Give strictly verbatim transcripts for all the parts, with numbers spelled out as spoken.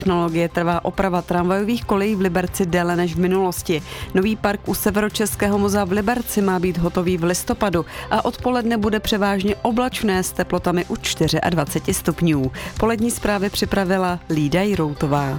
technologie trvá oprava tramvajových kolejí v Liberci déle než v minulosti. Nový park u Severočeského muzea v Liberci má být hotový v listopadu a odpoledne bude převážně oblačné s teplotami u dvacet čtyři stupňů. Polední zprávy připravila Lída Jiroutová.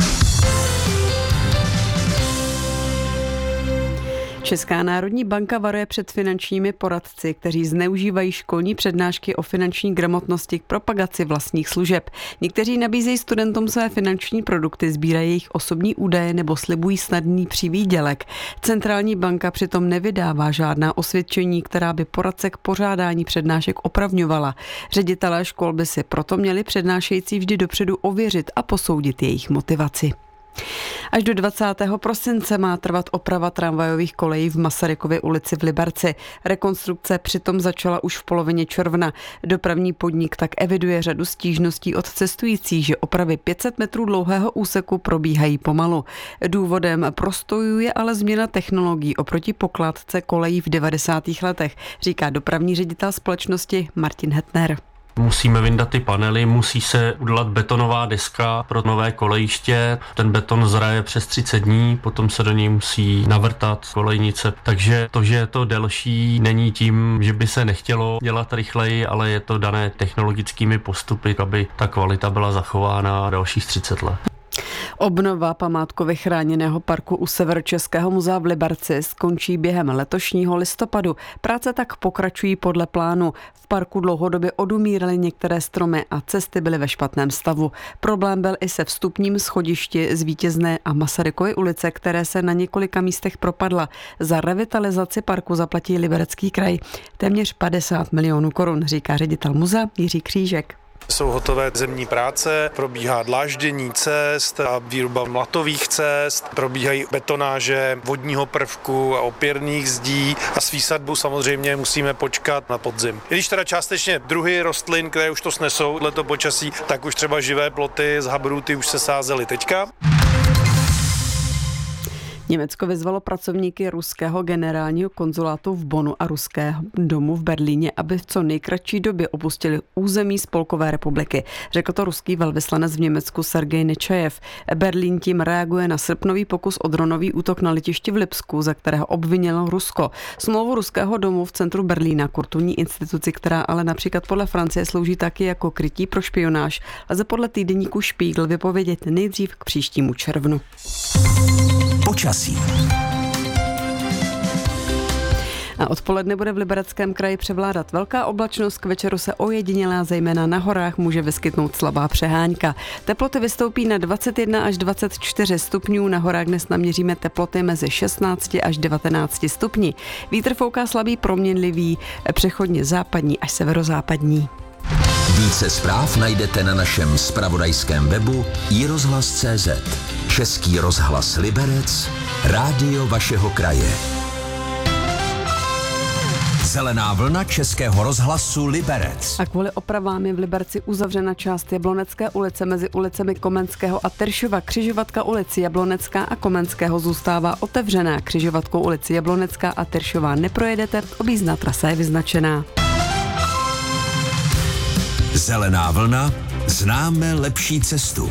Česká národní banka varuje před finančními poradci, kteří zneužívají školní přednášky o finanční gramotnosti k propagaci vlastních služeb. Někteří nabízejí studentům své finanční produkty, sbírají jejich osobní údaje nebo slibují snadný přivýdělek. Centrální banka přitom nevydává žádná osvědčení, která by poradce k pořádání přednášek opravňovala. Ředitelé škol by si proto měli přednášející vždy dopředu ověřit a posoudit jejich motivaci. Až do dvacátého prosince má trvat oprava tramvajových kolejí v Masarykově ulici v Liberci. Rekonstrukce přitom začala už v polovině června. Dopravní podnik tak eviduje řadu stížností od cestujících, že opravy pět set metrů dlouhého úseku probíhají pomalu. Důvodem prostojů je ale změna technologií oproti pokládce kolejí v devadesátých letech, říká dopravní ředitel společnosti Martin Hetner. Musíme vyndat ty panely, musí se udělat betonová deska pro nové kolejiště. Ten beton zraje přes třicet dní, potom se do něj musí navrtat kolejnice. Takže to, že je to delší, není tím, že by se nechtělo dělat rychleji, ale je to dané technologickými postupy, aby ta kvalita byla zachována dalších třicet let. Obnova památkově chráněného parku u Severočeského muzea v Liberci skončí během letošního listopadu. Práce tak pokračují podle plánu. V parku dlouhodobě odumíraly některé stromy a cesty byly ve špatném stavu. Problém byl i se vstupním schodišti z Vítězné a Masarykovy ulice, které se na několika místech propadla. Za revitalizaci parku zaplatí Liberecký kraj téměř padesát milionů korun, říká ředitel muzea Jiří Křížek. Jsou hotové zemní práce, probíhá dláždění cest a výroba mlatových cest, probíhají betonáže vodního prvku a opěrných zdí a s výsadbou samozřejmě musíme počkat na podzim. I když teda částečně druhy rostlin, které už to snesou leto počasí, tak už třeba živé ploty z habrů, ty už se sázely teďka. Německo vyzvalo pracovníky ruského generálního konzulátu v Bonnu a ruského domu v Berlíně, aby v co nejkratší době opustili území Spolkové republiky. Řekl to ruský velvyslanec v Německu Sergej Nečajev. Berlín tím reaguje na srpnový pokus o dronový útok na letišti v Lipsku, za kterého obvinilo Rusko. Smlouvu ruského domu v centru Berlína, kulturní instituci, která ale například podle Francie slouží taky jako krytí pro špionáž, lze podle týdeníku Spiegel vypovědět nejdřív k příštímu červnu. Počasí. A odpoledne bude v Libereckém kraji převládat velká oblačnost, k večeru se ojedinělá zejména na horách může vyskytnout slabá přehánka. Teploty vystoupí na dvacet jedna až dvacet čtyři stupňů, na horách dnes naměříme teploty mezi šestnáct až devatenáct stupni. Vítr fouká slabý proměnlivý, přechodně západní až severozápadní. Více zpráv najdete na našem zpravodajském webu i rozhlas tečka cé zet. Český rozhlas Liberec, rádio vašeho kraje. Zelená vlna Českého rozhlasu Liberec. A kvůli opravám je v Liberci uzavřena část Jablonecké ulice mezi ulicemi Komenského a Teršova. Křižovatka ulici Jablonecká a Komenského zůstává otevřená. Křižovatkou ulici Jablonecká a Teršová neprojedete, objízdná trasa je vyznačená. Zelená vlna, známe lepší cestu.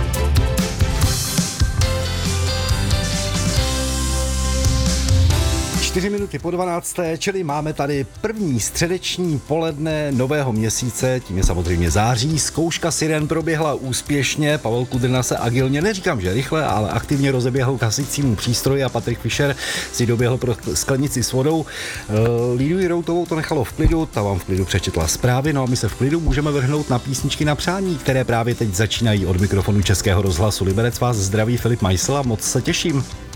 Čtyři minuty po dvanácté, čili máme tady první středeční poledne nového měsíce, tím je samozřejmě září. Zkouška siren proběhla úspěšně, Pavel Kudrna se agilně, neříkám, že rychle, ale aktivně rozeběhl k hasicímu přístroji a Patrik Fischer si doběhl pro sklenici s vodou. Lídu Jiroutovou to nechalo v klidu, ta vám v klidu přečetla zprávy, no a my se v klidu můžeme vrhnout na písničky na přání, které právě teď začínají. Od mikrofonu Českého rozhlasu Liberec vás zdraví Filip Majsl a moc se těším.